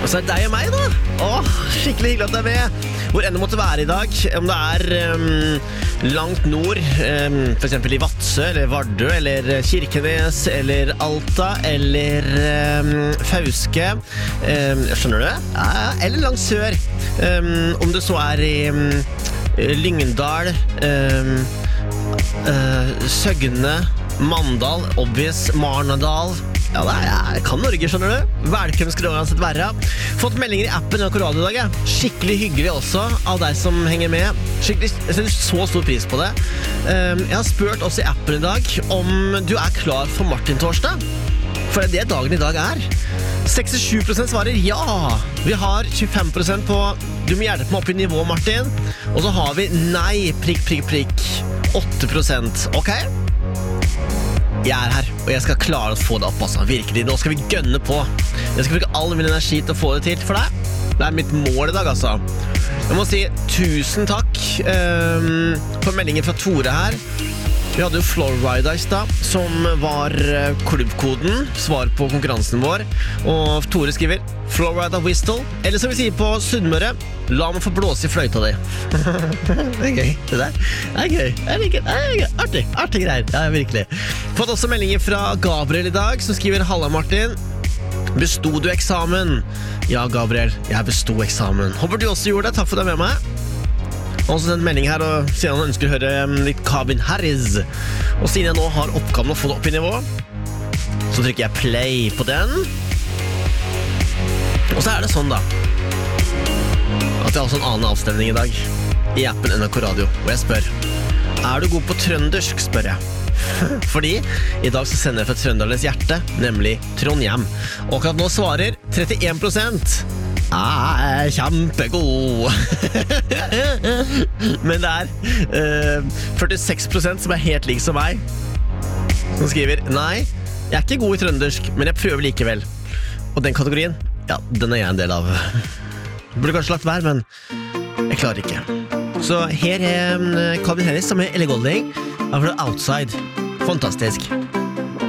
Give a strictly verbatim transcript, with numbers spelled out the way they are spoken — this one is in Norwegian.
Og så er det deg og meg da. Åh, skikkelig hyggelig at du er med. Hvor enn du måtte være i dag. Om det er um, langt nord, um, for eksempel i Vadsø, eller Vardø, eller Kirkenes, eller Alta, eller um, Fauske. Um, skjønner du? Ja, eller langt sør. Um, om det så er i um, Lyngdal, um, uh, Søgne, Mandal, obvious, Marnardal. Ja, det er, jeg kan Norge, skjønner du. Velkommen skal du uansett være. Fått meldinger i appen NRK Radio i dag, ja. Skikkelig hyggelig også av deg som henger med. Skikkelig, jeg setter så stor pris på det. Um, jeg har spurt også i appen i dag om du er klar for Martin Torsdag. For det er det dagen i dag er. sekstisju prosent svarer ja. Vi har tjuefem prosent på du må hjelpe meg opp i nivå, Martin. Og så har vi nei, prikk, prikk, prikk. åtte prosent, ok? Jeg er her, og jeg skal klare å få det opp, altså. Virkelig, nå skal vi gønne på. Jeg skal bruke all min energi til å få det til for deg. Det er mitt mål i dag, altså. Jeg må si tusen takk um, for meldingen fra Tore her. Vi hadde jo Florida i sted, som var klubbkoden, svar på konkurransen vår. Og Tore skriver Florida Whistle, eller som vi sier på Sunnmøre, la meg få blåse i fløyta di. Det er gøy, det der. Det er gøy, det er gøy, det er gøy. Artig, artig greier, ja, virkelig. Fått også meldinger fra Gabriel i dag, som skriver Halla Martin, besto du eksamen? Ja, Gabriel, jeg besto eksamen. Håper du også gjorde det, takk for deg med meg. Han har også sendt melding her og sier han ønsker å høre litt Calvin Harris. Og siden jeg nå har oppgaven å få det opp i nivå, så trykker jeg play på den. Og så er det sånn da, at jeg har også en annen avstemning i dag i appen N R K Radio. Og jeg spør, er du god på trøndersk, spør jeg. Fordi i dag så sender jeg fra Trøndernes hjerte, nemlig Trondheim. Og akkurat nå svarer trettien prosent. Jeg er kjempegod. Men det er uh, førtiseks prosent som er helt lik som meg, som skriver nei, jeg er ikke god i trøndersk, men jeg prøver likevel. Og den kategorien, ja, den er jeg en del av. Burde kanskje lagt være, men jeg klarer ikke. Så her er Calvin Harris som er Ellie Goulding av Outside. Fantastisk.